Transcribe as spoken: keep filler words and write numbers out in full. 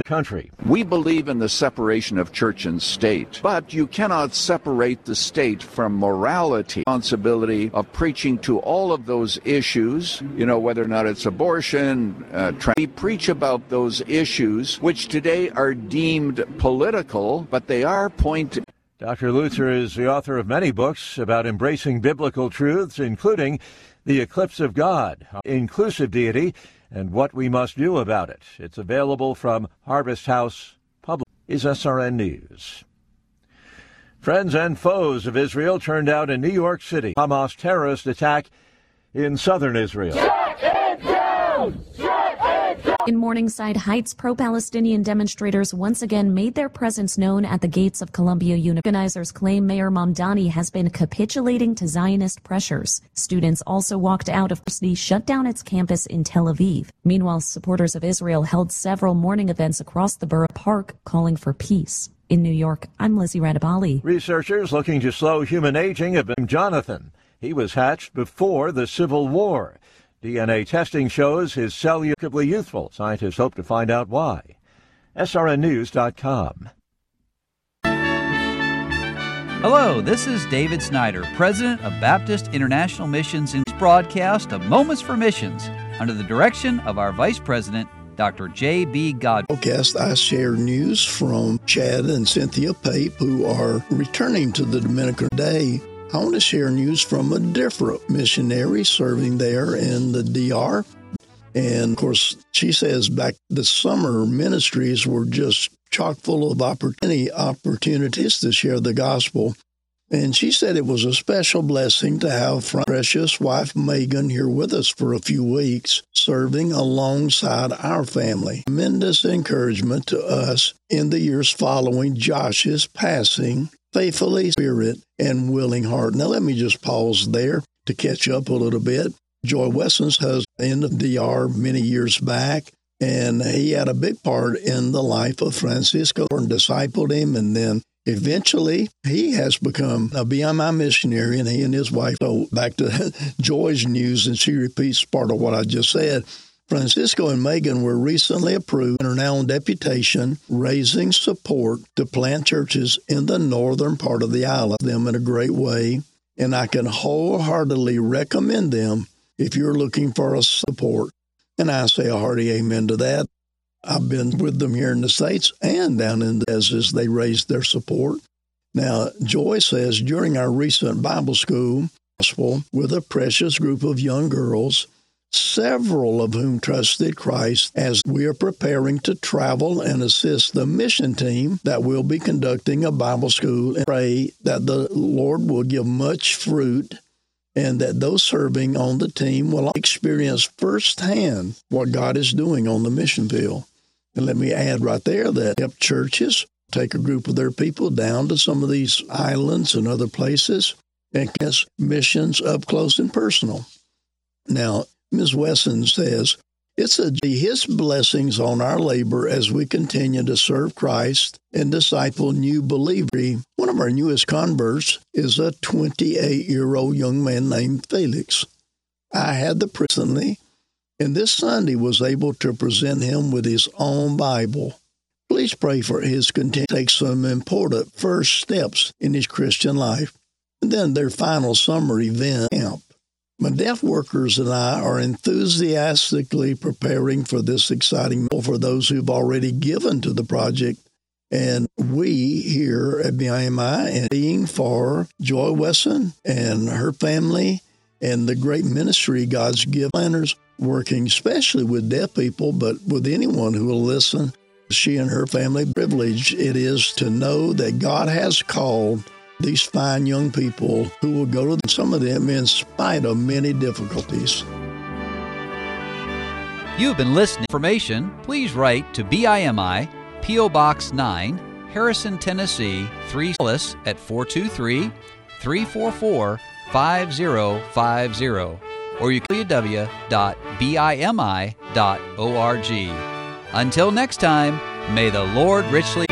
country. We believe in the separation of church and state, but you cannot separate the state from morality. Responsibility of preaching to all of those issues, you know, whether or not it's abortion, uh, trans- we preach about those issues, which today are deemed political, but they are pointed. Doctor Lutzer is the author of many books about embracing biblical truths, including The Eclipse of God, Inclusive Deity, and What We Must Do About It. It's available from Harvest House Publishing. Is S R N News. Friends and foes of Israel turned out in New York City. Hamas terrorist attack in southern Israel. Shut it down! Shut it down! In Morningside Heights, pro-Palestinian demonstrators once again made their presence known at the gates of Columbia University. Organizers claim Mayor Mamdani has been capitulating to Zionist pressures. Students also walked out of the university, shut down its campus in Tel Aviv. Meanwhile, supporters of Israel held several morning events across the borough park calling for peace. In New York, I'm Lizzie Radabali. Researchers looking to slow human aging have been Jonathan. He was hatched before the Civil War. D N A testing shows his cellularly youthful. Scientists hope to find out why. S R N news dot com. Hello, this is David Snyder, President of Baptist International Missions, in this broadcast of Moments for Missions under the direction of our Vice President, Doctor J B Godwin. Podcast, I share news from Chad and Cynthia Pape, who are returning to the Dominican today. I want to share news from a different missionary serving there in the D R. And, of course, she says back the summer ministries were just chock full of opportunity, opportunities to share the gospel. And she said it was a special blessing to have her precious wife Megan here with us for a few weeks, serving alongside our family. Tremendous encouragement to us in the years following Josh's passing. Faithfully spirit and willing heart. Now, let me just pause there to catch up a little bit. Joy Wesson's husband in the D R many years back, and he had a big part in the life of Francisco and discipled him, and then eventually he has become a B M I missionary, and he and his wife. So back to Joy's news, and she repeats part of what I just said. Francisco and Megan were recently approved and are now on deputation, raising support to plant churches in the northern part of the island. Them in a great way, and I can wholeheartedly recommend them if you're looking for a support. And I say a hearty amen to that. I've been with them here in the States and down in the as as they raised their support. Now, Joy says, during our recent Bible school gospel with a precious group of young girls, several of whom trusted Christ, as we are preparing to travel and assist the mission team that will be conducting a Bible school, and pray that the Lord will give much fruit and that those serving on the team will experience firsthand what God is doing on the mission field. And let me add right there that help churches take a group of their people down to some of these islands and other places and get missions up close and personal. Now, Miz Wesson says, it's a, his blessings on our labor as we continue to serve Christ and disciple new believers. One of our newest converts is a twenty-eight-year-old young man named Felix. I had the recently, and this Sunday was able to present him with his own Bible. Please pray for his continue to take some important first steps in his Christian life, and then their final summer event camp. My deaf workers and I are enthusiastically preparing for this exciting meal for those who've already given to the project. And we here at B I M I and being for Joy Wesson and her family and the great ministry God's given planners, working especially with deaf people, but with anyone who will listen. She and her family, privilege it is to know that God has called these fine young people who will go to some of them in spite of many difficulties. You've been listening. Information, please write to B I M I, P O Box nine, Harrison, Tennessee, three Dallas at four two three, three four four, five zero five zero, or you can w w w dot b i m i dot org. Until next time, may the Lord richly